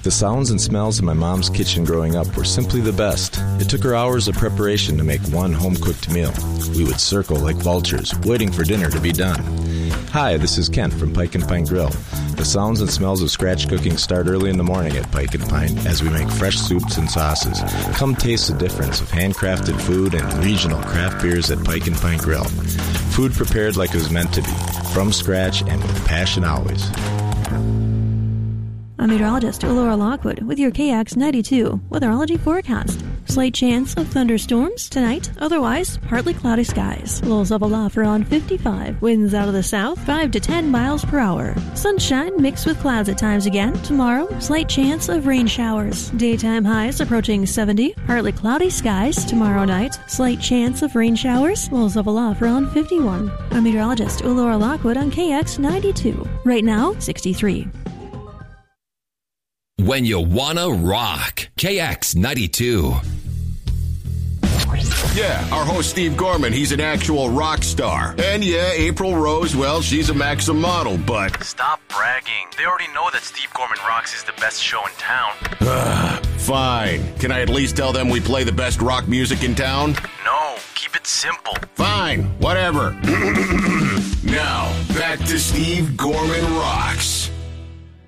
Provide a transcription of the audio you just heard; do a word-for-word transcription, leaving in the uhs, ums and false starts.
The sounds and smells of my mom's kitchen growing up were simply the best. It took her hours of preparation to make one home-cooked meal. We would circle like vultures, waiting for dinner to be done. Hi, this is Kent from Pike and Pine Grill. The sounds and smells of scratch cooking start early in the morning at Pike and Pine as we make fresh soups and sauces. Come taste the difference of handcrafted food and regional craft beers at Pike and Pine Grill. Food prepared like it was meant to be, from scratch and with passion always. I'm meteorologist Laura Lockwood with your K X ninety-two weatherology forecast. Slight chance of thunderstorms tonight, otherwise partly cloudy skies. Lows of aloft around fifty-five. Winds out of the south, five to ten miles per hour. Sunshine mixed with clouds at times again. Tomorrow, slight chance of rain showers. Daytime highs approaching seventy. Partly cloudy skies tomorrow night. Slight chance of rain showers. Lows of aloft around fifty-one. I'm meteorologist Laura Lockwood on K X ninety-two. Right now, sixty-three. When you wanna rock. K X ninety-two. Yeah, our host Steve Gorman, he's an actual rock star. And yeah, April Rose, well, she's a Maxim model, but... Stop bragging. They already know that Steve Gorman Rocks is the best show in town. Fine. Can I at least tell them we play the best rock music in town? No, keep it simple. Fine, whatever. Now, back to Steve Gorman Rocks.